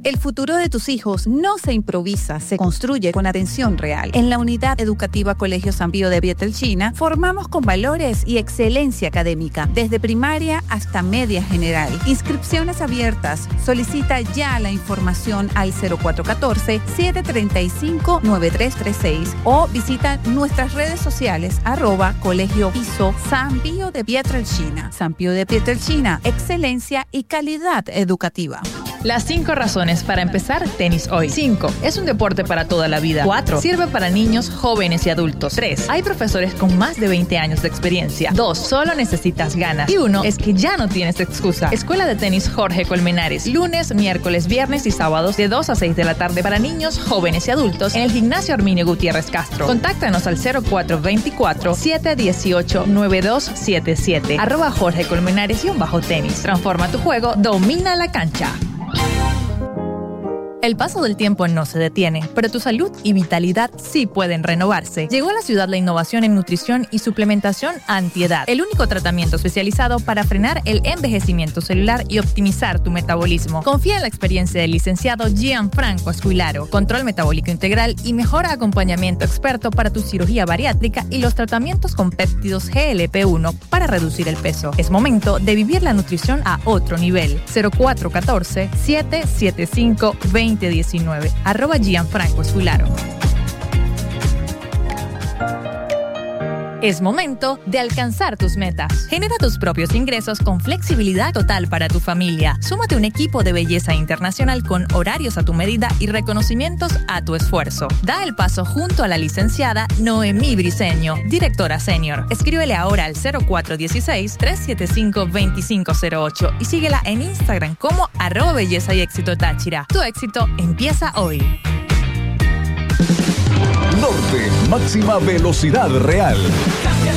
El futuro de tus hijos no se improvisa, se construye con atención real. En la Unidad Educativa Colegio San Pío de Pietrelcina formamos con valores y excelencia académica, desde primaria hasta media general. Inscripciones abiertas. Solicita ya la información al 0414-735-9336 o visita nuestras redes sociales @Colegio Piso San Pío de Pietrelcina. San Pío de Pietrelcina, excelencia y calidad educativa. Las 5 razones para empezar tenis hoy. 5. Es un deporte para toda la vida. 4. Sirve para niños, jóvenes y adultos. 3. Hay profesores con más de 20 años de experiencia. 2. Solo necesitas ganas. Y 1. Es que ya no tienes excusa. Escuela de Tenis Jorge Colmenares. Lunes, miércoles, viernes y sábados de 2 a 6 de la tarde para niños, jóvenes y adultos en el Gimnasio Arminio Gutiérrez Castro. Contáctanos al 0424-718-9277. @Jorge Colmenares_tenis. Transforma tu juego, domina la cancha. El paso del tiempo no se detiene, pero tu salud y vitalidad sí pueden renovarse. Llegó a la ciudad la innovación en nutrición y suplementación antiedad, el único tratamiento especializado para frenar el envejecimiento celular y optimizar tu metabolismo. Confía en la experiencia del licenciado Gianfranco Esquilaro, control metabólico integral y mejor acompañamiento experto para tu cirugía bariátrica y los tratamientos con péptidos GLP-1 para reducir el peso. Es momento de vivir la nutrición a otro nivel. 0414-775-2019. @Gianfranco Esquilaro. Es momento de alcanzar tus metas. Genera tus propios ingresos con flexibilidad total para tu familia. Súmate a un equipo de belleza internacional con horarios a tu medida y reconocimientos a tu esfuerzo. Da el paso junto a la licenciada Noemí Briceño, directora senior. Escríbele ahora al 0416-375-2508 y síguela en Instagram como @Belleza y Éxito Táchira. Tu éxito empieza hoy. Norte, máxima velocidad real.